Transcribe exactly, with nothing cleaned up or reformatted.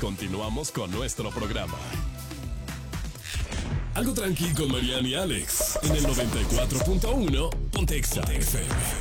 Continuamos con nuestro programa. Algo tranqui con Mariana y Alex en el noventa y cuatro punto uno Ponte Exa F M.